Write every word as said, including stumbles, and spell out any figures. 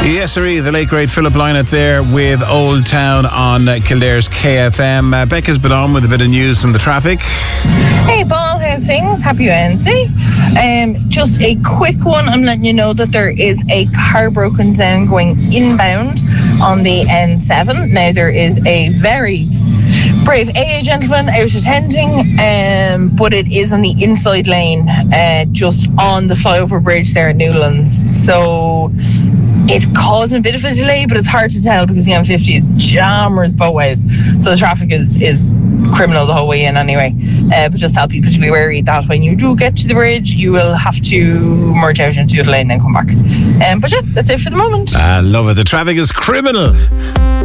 Yes, sir, the late great Philip Lynott there with Old Town on uh, Kildare's K F M. Uh, Becca's been on with a bit of news from the traffic. Hey Paul, how's things? Happy Wednesday. Um, just a quick one. I'm letting you know that there is a car broken down going inbound on the N seven. Now there is a very brave A A gentleman out attending, um, but it is on the inside lane, uh, just on the flyover bridge there at Newlands. So it's causing a bit of a delay, but it's hard to tell because the M fifty is jammers both ways. So the traffic is, is criminal the whole way in anyway. Uh, but just tell people to be wary that when you do get to the bridge, you will have to merge out into the lane and come back. Um, but yeah, that's it for the moment. I love it. The traffic is criminal.